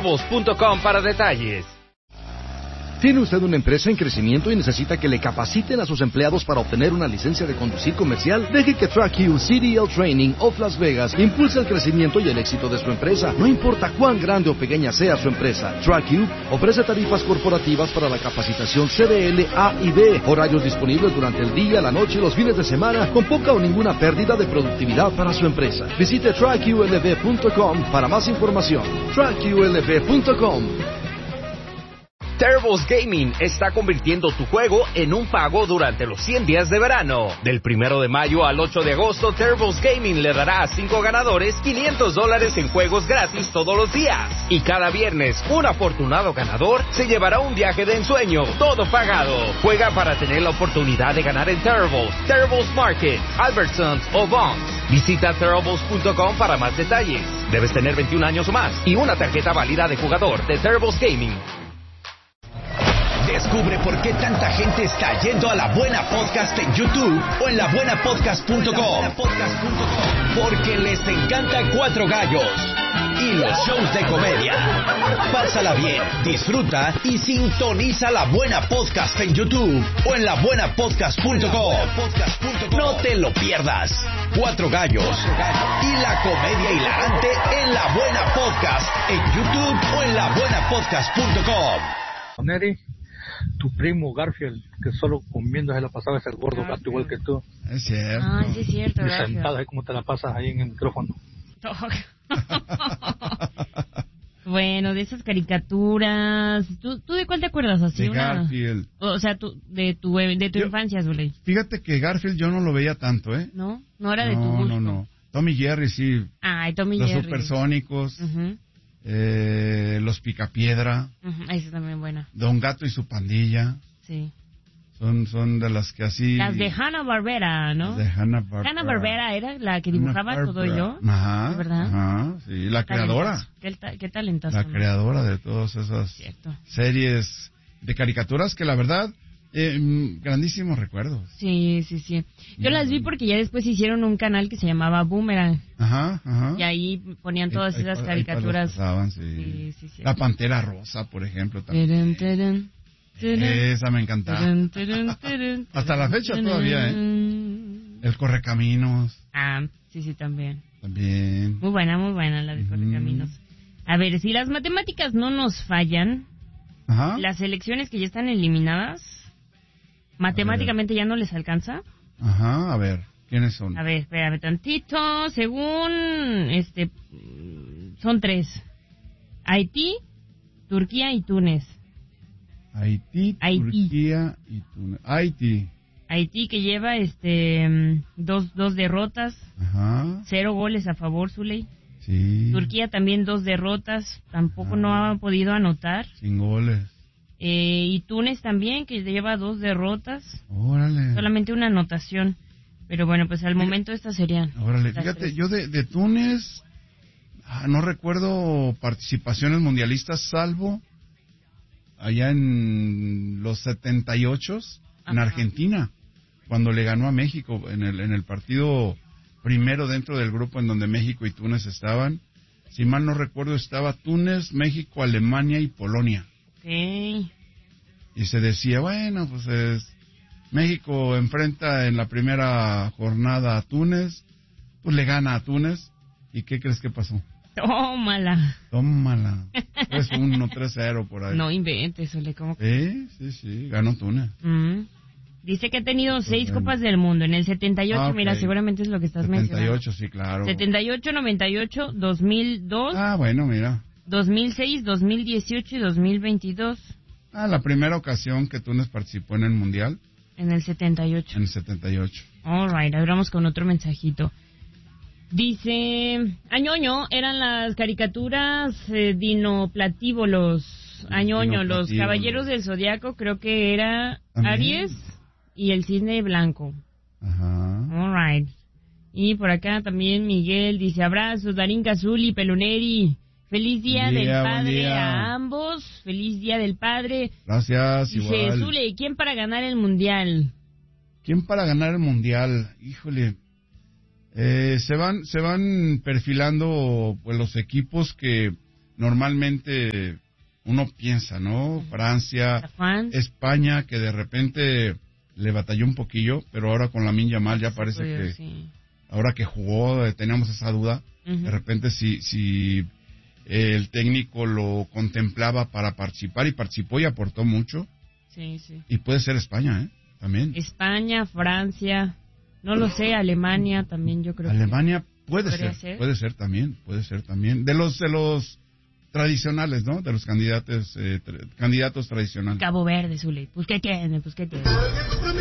TerraVoz.com para detalles. ¿Tiene usted una empresa en crecimiento y necesita que le capaciten a sus empleados para obtener una licencia de conducir comercial? Deje que TrackU CDL Training of Las Vegas impulse el crecimiento y el éxito de su empresa. No importa cuán grande o pequeña sea su empresa, TrackU ofrece tarifas corporativas para la capacitación CDL A y B, horarios disponibles durante el día, la noche y los fines de semana, con poca o ninguna pérdida de productividad para su empresa. Visite TrackULV.com para más información. TrackULV.com. TerraVoz Gaming está convirtiendo tu juego en un pago durante los 100 días de verano. Del 1 de mayo al 8 de agosto, TerraVoz Gaming le dará a 5 ganadores $500 en juegos gratis todos los días. Y cada viernes, un afortunado ganador se llevará un viaje de ensueño, todo pagado. Juega para tener la oportunidad de ganar en TerraVoz Market, Albertsons o Vons. Visita TerraVoz.com para más detalles. Debes tener 21 años o más y una tarjeta válida de jugador de TerraVoz Gaming. Descubre por qué tanta gente está yendo a La Buena Podcast en YouTube o en labuenapodcast.com. Porque les encanta Cuatro Gallos y los shows de comedia. Pásala bien, disfruta y sintoniza La Buena Podcast en YouTube o en labuenapodcast.com. No te lo pierdas. Cuatro Gallos y la comedia hilarante en La Buena Podcast en YouTube o en labuenapodcast.com. Neri, tu primo Garfield, que solo comiendo se la pasaba, es el gordo gato igual que tú. Es cierto. Ah, sí es cierto, Y Garfield. sentado ahí como te la pasas ahí en el micrófono. Bueno, de esas caricaturas, ¿tú de cuál te acuerdas? Así De una... Garfield. O sea, de tu infancia, Zuley. Fíjate que Garfield yo no lo veía tanto, ¿eh? ¿No? No era de tu gusto. No. Tom y Jerry, sí. Ay, Tommy Los Jerry. Supersónicos. Uh-huh. Los Picapiedra. Uh-huh. Esa también buena. Don Gato y su pandilla. Sí. Son de las que así... Las de Hanna-Barbera, ¿no? Las de Hanna-Barbera. Hanna-Barbera era la que dibujaba todo yo. Ajá. ¿Verdad? Ajá, sí. La creadora. Qué talentosa. La creadora de todas esas series de caricaturas que la verdad... grandísimos recuerdos. Sí. Yo las vi porque ya después hicieron un canal que se llamaba Boomerang. Ajá. Y ahí ponían todas esas caricaturas. Pasaban, sí. La Pantera Rosa, por ejemplo, también. Esa me encantaba. Hasta la fecha todavía, ¿eh? El Correcaminos. Ah, sí, también. También. Muy buena la de Correcaminos. A ver, si las matemáticas no nos fallan, ajá, las selecciones que ya están eliminadas, matemáticamente ya no les alcanza. Ajá, a ver, ¿quiénes son? A ver, espérame tantito. Según, son 3. Haití, Turquía y Túnez. Haití, Turquía y Túnez. Haití que lleva, dos derrotas. Ajá. 0 goles a favor, Zuley. Sí. Turquía también 2 derrotas. Tampoco no ha podido anotar. Sin goles. Y Túnez también, que lleva 2 derrotas. Órale. Solamente una anotación. Pero bueno, pues al momento estas serían. Órale, fíjate, 3. yo de Túnez no recuerdo participaciones mundialistas, salvo allá en los 78 en Argentina, cuando le ganó a México en el partido primero dentro del grupo en donde México y Túnez estaban. Si mal no recuerdo, estaba Túnez, México, Alemania y Polonia. Okay. Y se decía, bueno, pues México enfrenta en la primera jornada a Túnez, pues le gana a Túnez. ¿Y qué crees que pasó? Tómala. 3-1, 3-0 por ahí. No inventes, Ole, ¿cómo que? Sí, ganó Túnez. Dice que ha tenido 6 Copas del Mundo. En el 78, okay. Mira, seguramente es lo que estás 78, sí, claro. 78, 98, 2002. Bueno, mira. 2006, 2018 y 2022. La primera ocasión que Túnez participó en el Mundial. En el 78. En el 78. All right, ahora vamos con otro mensajito. Dice, Añoño, eran las caricaturas dinoplatívolos. Añoño, los Caballeros del Zodiaco, creo que era ¿también? Aries y el Cisne Blanco. Ajá. All right. Y por acá también Miguel dice, abrazos, Darín Cazuli, Peloneri. Feliz día del Padre a ambos. Feliz Día del Padre. Gracias, dice, igual. Zule, ¿quién para ganar el Mundial? ¿Quién para ganar el Mundial? Híjole. Se van perfilando pues los equipos que normalmente uno piensa, ¿no? Francia, España, que de repente le batalló un poquillo, pero ahora con Lamine Yamal ya parece que, ahora que jugó, teníamos esa duda. De repente si el técnico lo contemplaba para participar, y participó y aportó mucho. Sí, sí. Y puede ser España, también. España, Francia, no lo sé, Alemania también, yo creo. Alemania puede ser también. De los tradicionales, ¿no? De los candidatos tradicionales. Cabo Verde, Zule. Pues qué tiene.